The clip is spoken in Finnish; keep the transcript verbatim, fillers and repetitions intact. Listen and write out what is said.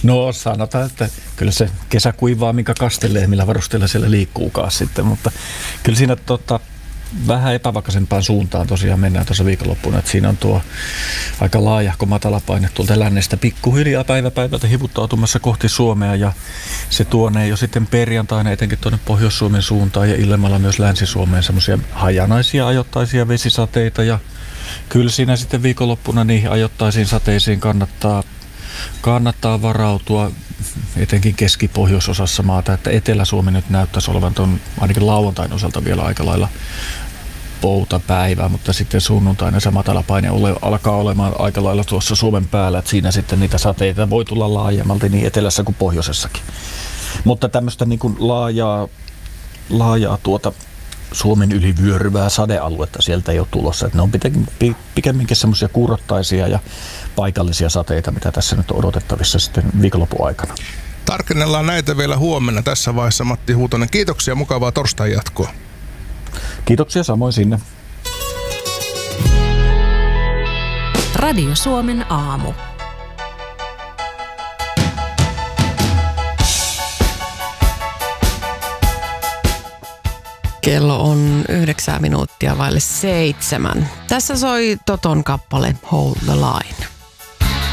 No sanotaan, että kyllä se kesä kuivaa, minkä kastelee, millä varusteella siellä liikkuukaan sitten, mutta kyllä siinä tota, vähän epävakaisempaan suuntaan tosiaan mennään tuossa viikonloppuna, että siinä on tuo aika laajahko matalapaine tuolta lännestä pikkuhiljaa päivä päivältä hivuttautumassa kohti Suomea ja se tuonee jo sitten perjantaina etenkin tuonne Pohjois-Suomen suuntaan ja illemmalla myös Länsi-Suomeen semmoisia hajanaisia ajoittaisia vesisateita ja kyllä siinä sitten viikonloppuna niihin ajoittaisiin sateisiin kannattaa Kannattaa varautua etenkin keski-pohjoisosassa maata, että Etelä-Suomi nyt näyttäisi olevan tuon ainakin lauantain osalta vielä aika lailla poutapäivä, mutta sitten sunnuntaina se matalapaine ole, alkaa olemaan aika lailla tuossa Suomen päällä, että siinä sitten niitä sateita voi tulla laajemmalti niin etelässä kuin pohjoisessakin. Mutta tämmöistä niin kuin laajaa, laajaa tuota Suomen yli vyöryvää sadealuetta sieltä ei ole tulossa. Että ne on pikemminkin semmoisia kuurottaisia ja paikallisia sateita, mitä tässä nyt on odotettavissa sitten viikonlopun aikana. Tarkennellaan näitä vielä huomenna tässä vaiheessa. Matti Huutonen, kiitoksia, mukavaa torstain jatkoa. Kiitoksia samoin sinne. Radio Suomen aamu. Kello on yhdeksän minuuttia vaille seitsemän. Tässä soi Toton kappale Hold the Line.